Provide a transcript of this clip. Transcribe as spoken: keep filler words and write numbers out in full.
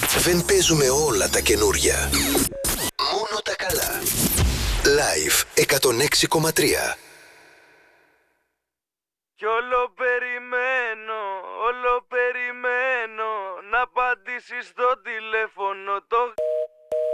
Δεν παίζουμε όλα τα καινούρια. Μόνο τα καλά. Live εκατόν έξι κόμμα τρία. Κι όλο περιμένω, όλο περιμένω να απαντήσεις στο τηλέφωνο. Το